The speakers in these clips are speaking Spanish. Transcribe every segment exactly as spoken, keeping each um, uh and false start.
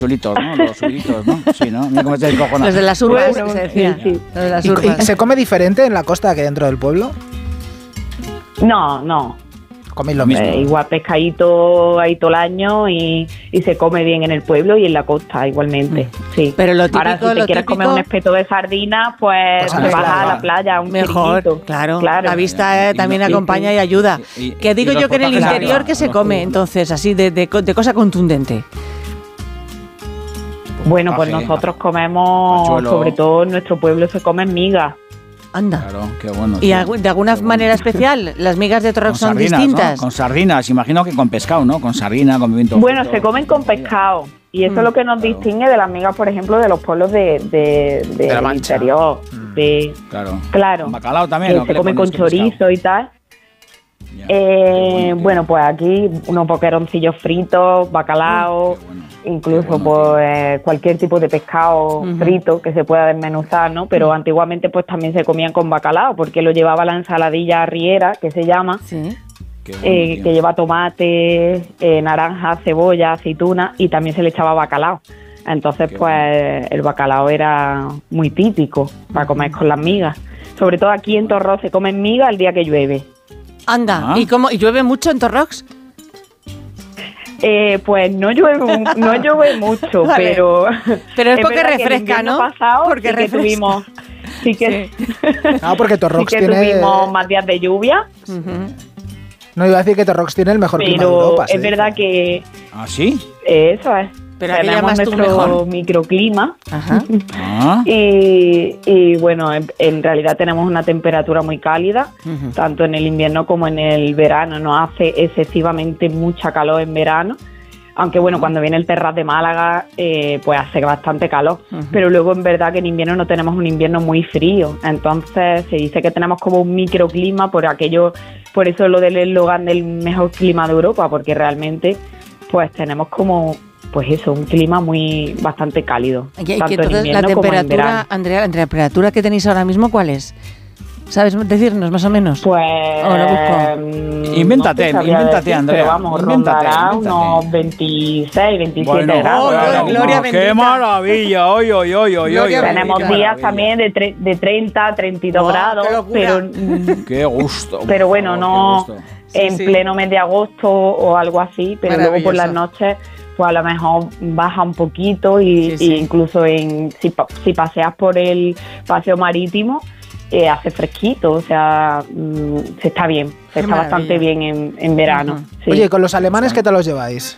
chulitos, ¿no? Los subitos, ¿no? Sí, ¿no? Mira cómo se descojona. Los de las urbas, Bueno, se decía. sí, sí. Los de las ¿Y, urbas. y se come diferente en la costa que dentro del pueblo? No, no. Coméis lo Mismo. mismo. Eh, igual pescadito ahí todo el año y, y se come bien en el pueblo y en la costa igualmente, sí. Pero lo típico, Ahora, si te lo quieres típico, comer un espeto de sardinas, pues Pues a te la vas a playa. la playa, un mejor, chiringuito. claro. Claro. La vista eh, Y- y también no- y- acompaña y ayuda. y- y- que digo y los yo que en el potajes interior arriba, que se los come, jugos. entonces, así de, de, co- de cosa contundente. Bueno, pues Potaje, nosotros comemos, pachuelo. sobre todo en nuestro pueblo se comen migas. Anda. Claro, qué bueno. ¿Y sí. algu- de alguna Qué bueno. manera especial? ¿Las migas de Con Torrox son sardinas, distintas? ¿no? Con sardinas, imagino que con pescado, ¿no? Con sardina, con pimiento. Bueno, frito. se comen con pescado y eso Mm. es lo que nos Claro. distingue de las migas, por ejemplo, de los pueblos de, de, de- la del Mancha. interior. Mm. De, Claro. claro, ¿Con bacalao también? que ¿o qué se le come con ponéis? ¿Qué pescado? chorizo y tal. Ya, Eh, qué qué bueno, pues aquí unos boqueroncillos fritos, bacalao, qué bueno. incluso Qué bueno, pues cualquier tipo de pescado Ujú. frito que se pueda desmenuzar, ¿no? Pero antiguamente pues también se comían con bacalao porque lo llevaba la ensaladilla arriera, que se llama, Sí. Qué bueno, eh, tío. que lleva tomate, eh, naranja, cebolla, aceituna y también se le echaba bacalao. Entonces Qué pues el bacalao era muy típico para comer con las migas. Sobre todo aquí en Torrox se comen migas el día que llueve. Anda. Ah. ¿Y cómo? ¿Y llueve mucho en Torrox? Eh, pues no llueve, un- no llueve mucho, Vale. pero... Pero es porque verdad que el refresca, invierno ¿no? pasado Porque sí que refresca. tuvimos... Sí que, Ah, porque sí Torrox que tiene... tuvimos más días de lluvia, Ujú. No iba a decir que Torrox tiene el mejor clima de pero Europa. se es dice. verdad que ¿Ah, sí? eh, eso es. Pero aquí tenemos llamas tú nuestro mejor. microclima Ajá. Ah, y, y bueno, en, en realidad tenemos una temperatura muy cálida, Ujú. tanto en el invierno como en el verano. No hace excesivamente mucha calor en verano, aunque bueno, cuando viene el Terrat de Málaga, eh, pues hace bastante calor. Ujú. Pero luego en verdad que en invierno no tenemos un invierno muy frío. Entonces se dice que tenemos como un microclima por aquello, por eso lo del eslogan del mejor clima de Europa, porque realmente pues tenemos como, pues eso, un clima muy bastante cálido. Y- y que tanto en entonces la invierno como en temperatura, verano. Andrea, la temperatura que tenéis ahora mismo, ¿cuál es? ¿Sabes decirnos más o menos? Pues... Oh, lo busco. mm, Invéntate, no te sabría invéntate, decir, Andrea, Pero vamos, invéntate, rondará invéntate. unos veintiséis, veintisiete bueno, grados. oh, bueno, gloria qué bendita. maravilla, hoy, hoy, hoy, hoy, Gloria hoy. Tenemos qué días maravilla. también de, tre- de treinta, treinta y dos Oh, grados, qué locura. pero, mm, Qué gusto. pero bueno, por no favor, qué gusto. Sí, en sí. pleno mes de agosto o algo así, pero luego por las Maravilloso. noches pues a lo mejor baja un poquito y, Sí, sí. y incluso en si, pa- si paseas por el paseo marítimo eh, hace fresquito, o sea, mm, se está bien, se Qué está maravilla. bastante bien en, en verano. Ujú. sí. Oye, ¿con los alemanes qué tal los lleváis?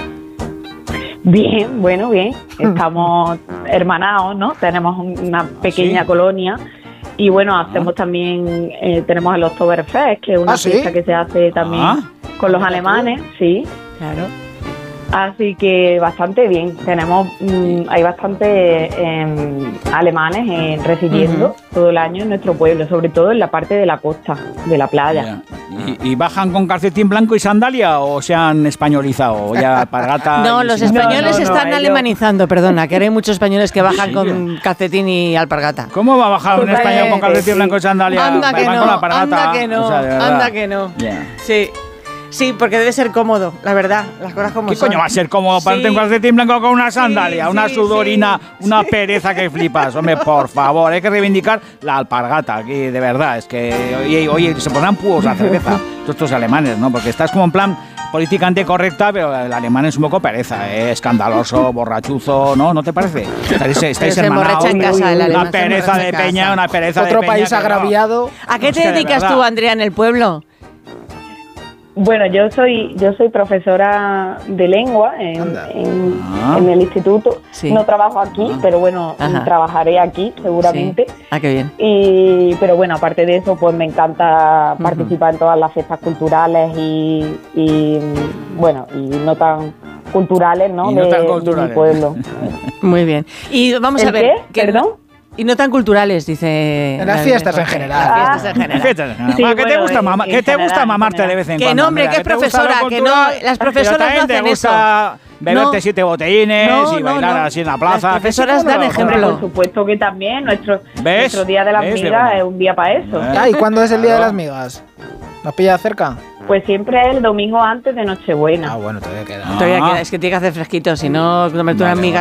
Bien, bueno, bien. Estamos hermanados, ¿no? Tenemos una pequeña ¿sí? colonia y bueno, hacemos también, eh, tenemos el Oktoberfest, que es una ¿Ah, sí? fiesta que se hace también Ah. con los Mira tú. alemanes, sí. Claro. Así que bastante bien. Tenemos, mm, hay bastante eh, alemanes eh, residiendo Ujú. todo el año en nuestro pueblo, sobre todo en la parte de la costa, de la playa. Ya. ¿Y, y bajan con calcetín blanco y sandalia o se han españolizado? O ya alpargata. No, y los sin- españoles no, no, están ellos- alemanizando, perdona, que ahora hay muchos españoles que bajan Sí, con calcetín y alpargata. ¿Cómo va a bajar un Pues, español con eh, calcetín sí. blanco y sandalia? Anda que Van no, con la alpargata. anda que no, O sea, de verdad. anda que no. Ya. Sí, sí, porque debe ser cómodo, la verdad, las cosas como ¿Qué son. coño va a ser cómodo Sí. ponerte un calcetín blanco con una sandalia? Sí, una sí, sudorina, sí, una sí. pereza que flipas. Hombre, por favor, hay que reivindicar la alpargata aquí, de verdad. Es que, oye, oye se pondrán púos la cerveza, todos estos alemanes, ¿no? Porque estás como en plan políticamente correcta, pero el alemán es un poco pereza, ¿eh? Escandaloso, borrachuzo, ¿no? ¿No te parece? Estáis, estáis se emborracha hermanados. en casa el alemán, Una se pereza emborracha de en peña, casa. una pereza de Otro peña. país que no. agraviado. ¿A qué Es te que de dedicas verdad. tú, Andrea, en el pueblo? Bueno, yo soy yo soy profesora de lengua en, Anda. en, Ah. en el instituto. Sí. No trabajo aquí, Ah. pero bueno, Ajá. trabajaré aquí seguramente. Sí. Ah, qué bien. Y, pero bueno, aparte de eso, pues me encanta Ujú. participar en todas las fiestas culturales y, y, bueno, y no tan culturales, ¿no? Y no de, tan de culturales. mi pueblo. Muy bien. Y vamos ¿El a ver. qué? ¿Perdón? Y no tan culturales, dice. En las la- fiestas en Jorge. general. En las fiestas en Ah. general. Fíjate, Sí, ¿qué te bueno, gusta, en- mamá? en ¿Qué te gusta general, mamarte en de vez en Que cuando? no, hombre, Mira, que es te gusta lo profesora, que cultural, no, las profesoras pero también no hacen te gusta beberte No. siete botellines No, y no, bailar no. así en la Las plaza. profesoras ¿Qué dan no? ejemplo. Hombre, por supuesto que también nuestro, ¿Ves? nuestro Día de las ¿Ves, Migas Begoña? es un día para eso. ¿Eh? Ah, ¿y cuándo es el Día de Claro. las Migas? ¿Nos pilla cerca? Pues siempre es el domingo antes de Nochebuena. Ah, bueno, todavía queda. Ah. Todavía queda, es que tiene que hacer fresquito, si no, comerte Vale, una miga